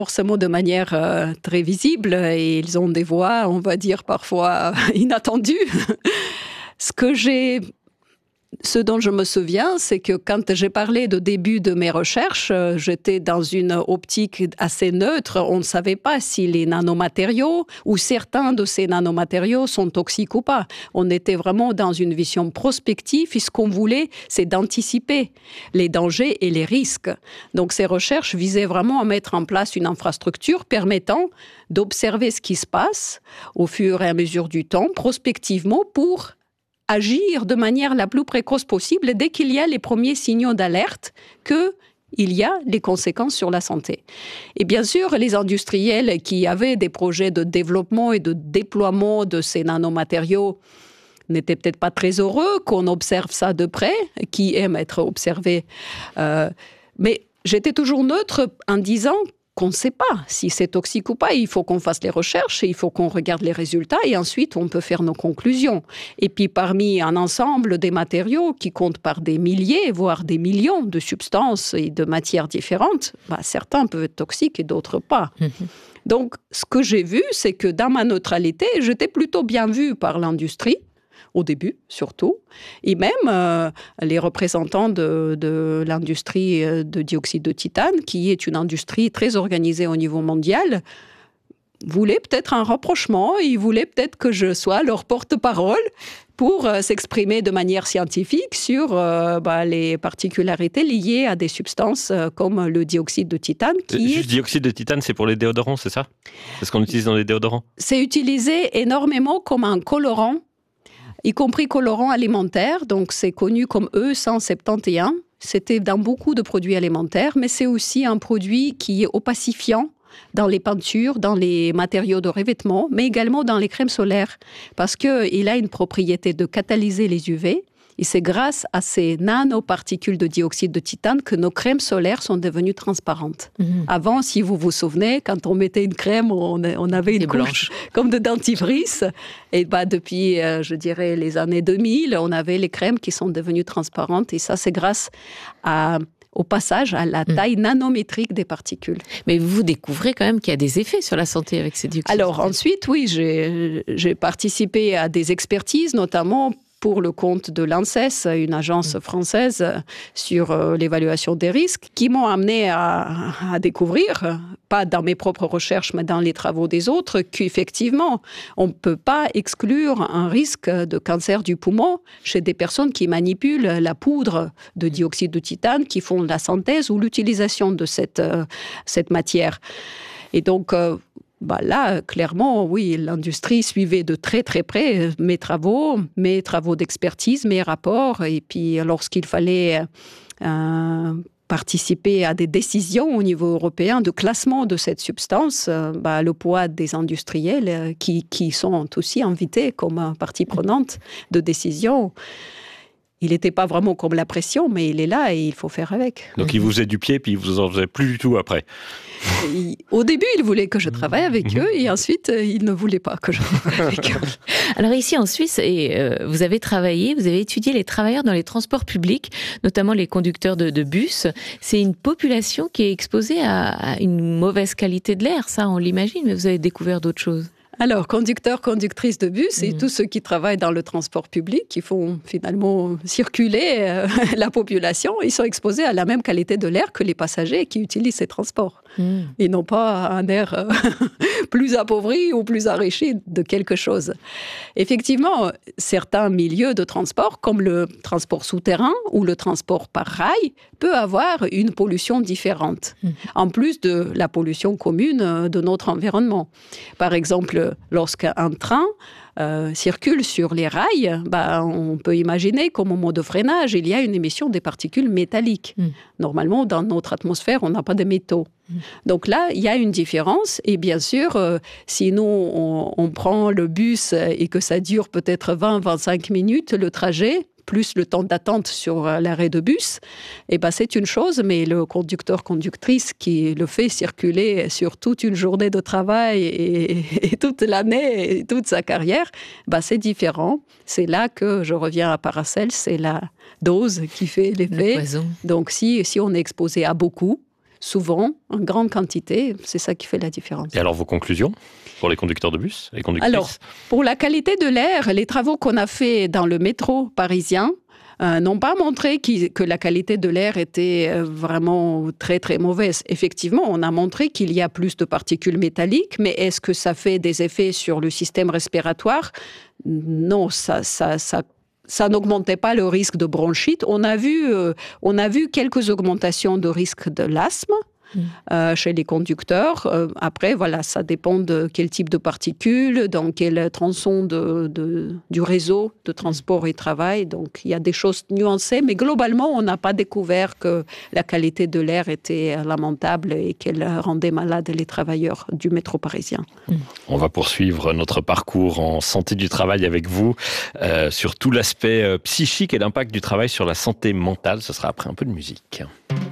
Forcément de manière très visible, et ils ont des voix, on va dire, parfois inattendues. Ce dont je me souviens, c'est que quand j'ai parlé de début de mes recherches, j'étais dans une optique assez neutre. On ne savait pas si les nanomatériaux ou certains de ces nanomatériaux sont toxiques ou pas. On était vraiment dans une vision prospective et ce qu'on voulait, c'est d'anticiper les dangers et les risques. Donc ces recherches visaient vraiment à mettre en place une infrastructure permettant d'observer ce qui se passe au fur et à mesure du temps, prospectivement, pour agir de manière la plus précoce possible dès qu'il y a les premiers signaux d'alerte qu'il y a des conséquences sur la santé. Et bien sûr, les industriels qui avaient des projets de développement et de déploiement de ces nanomatériaux n'étaient peut-être pas très heureux qu'on observe ça de près, qui aiment être observés. Mais j'étais toujours neutre en disant qu'on ne sait pas si c'est toxique ou pas. Il faut qu'on fasse les recherches et il faut qu'on regarde les résultats et ensuite on peut faire nos conclusions. Et puis parmi un ensemble des matériaux qui comptent par des milliers, voire des millions de substances et de matières différentes, certains peuvent être toxiques et d'autres pas. Donc ce que j'ai vu, c'est que dans ma neutralité, j'étais plutôt bien vue par l'industrie, au début, surtout. Et même les représentants de l'industrie de dioxyde de titane, qui est une industrie très organisée au niveau mondial, voulaient peut-être un rapprochement. Ils voulaient peut-être que je sois leur porte-parole pour s'exprimer de manière scientifique sur les particularités liées à des substances comme le dioxyde de titane. Dioxyde de titane, c'est pour les déodorants, c'est ça? C'est ce qu'on utilise dans les déodorants? C'est utilisé énormément comme un colorant, y compris colorant alimentaire, donc c'est connu comme E171. C'était dans beaucoup de produits alimentaires, mais c'est aussi un produit qui est opacifiant dans les peintures, dans les matériaux de revêtement, mais également dans les crèmes solaires, parce qu'il a une propriété de catalyser les UV. Et c'est grâce à ces nanoparticules de dioxyde de titane que nos crèmes solaires sont devenues transparentes. Avant, si vous vous souvenez, quand on mettait une crème, on avait une couche comme de dentifrice. Et depuis, je dirais, les années 2000, on avait les crèmes qui sont devenues transparentes. Et ça, c'est grâce au passage à la taille nanométrique des particules. Mais vous découvrez quand même qu'il y a des effets sur la santé avec ces dioxydes. Alors ensuite, oui, j'ai participé à des expertises, notamment pour le compte de l'ANSES, une agence française sur l'évaluation des risques, qui m'ont amené à découvrir, pas dans mes propres recherches, mais dans les travaux des autres, qu'effectivement, on ne peut pas exclure un risque de cancer du poumon chez des personnes qui manipulent la poudre de dioxyde de titane, qui font la synthèse ou l'utilisation de cette matière. Et donc, là, clairement, oui, l'industrie suivait de très très près mes travaux d'expertise, mes rapports. Et puis, lorsqu'il fallait participer à des décisions au niveau européen de classement de cette substance, le poids des industriels qui sont aussi invités comme partie prenante de décision, il n'était pas vraiment comme la pression, mais il est là et il faut faire avec. Donc il vous faisait du pied, puis il vous en faisait plus du tout après. Au début, il voulait que je travaille avec eux et ensuite, il ne voulait pas que je travaille avec eux. Alors ici en Suisse, vous avez étudié les travailleurs dans les transports publics, notamment les conducteurs de bus. C'est une population qui est exposée à une mauvaise qualité de l'air, ça on l'imagine, mais vous avez découvert d'autres choses. Alors, conducteurs, conductrices de bus et tous ceux qui travaillent dans le transport public, qui font finalement circuler la population, ils sont exposés à la même qualité de l'air que les passagers qui utilisent ces transports. Ils n'ont pas un air plus appauvri ou plus enrichi de quelque chose. Effectivement, certains milieux de transport, comme le transport souterrain ou le transport par rail, peut avoir une pollution différente, en plus de la pollution commune de notre environnement. Par exemple, lorsqu'un train circule sur les rails, on peut imaginer qu'au moment de freinage, il y a une émission des particules métalliques. Normalement, dans notre atmosphère, on n'a pas de métaux. Donc là, il y a une différence. Et bien sûr, si nous, on prend le bus et que ça dure peut-être 20-25 minutes, le trajet, plus le temps d'attente sur l'arrêt de bus, c'est une chose, mais le conducteur-conductrice qui le fait circuler sur toute une journée de travail et toute l'année et toute sa carrière, c'est différent. C'est là que je reviens à Paracel, c'est la dose qui fait l'effet. Donc si on est exposé à beaucoup, souvent, en grande quantité. C'est ça qui fait la différence. Et alors vos conclusions pour les conducteurs de bus, les conductrices? Alors, pour la qualité de l'air, les travaux qu'on a faits dans le métro parisien n'ont pas montré que la qualité de l'air était vraiment très, très mauvaise. Effectivement, on a montré qu'il y a plus de particules métalliques, mais est-ce que ça fait des effets sur le système respiratoire? Non, ça n'augmentait pas le risque de bronchite. On a vu quelques augmentations de risque de l'asthme chez les conducteurs. Après, voilà, ça dépend de quel type de particules, dans quel tronçon du réseau de transport et travail. Donc, il y a des choses nuancées, mais globalement, on n'a pas découvert que la qualité de l'air était lamentable et qu'elle rendait malade les travailleurs du métro parisien. On va poursuivre notre parcours en santé du travail avec vous sur tout l'aspect psychique et l'impact du travail sur la santé mentale. Ce sera après un peu de musique.